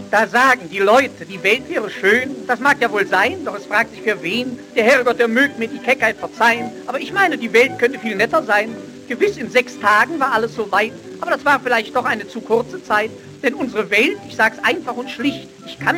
Da sagen die Leute, die Welt wäre schön. Das mag ja wohl sein, doch es fragt sich für wen. Der Herrgott, der mögt mir die Keckheit verzeihen. Aber ich meine, die Welt könnte viel netter sein. Gewiss, in 6 Tagen war alles so weit. Aber das war vielleicht doch eine zu kurze Zeit. Denn unsere Welt, ich sag's einfach und schlicht, ich kann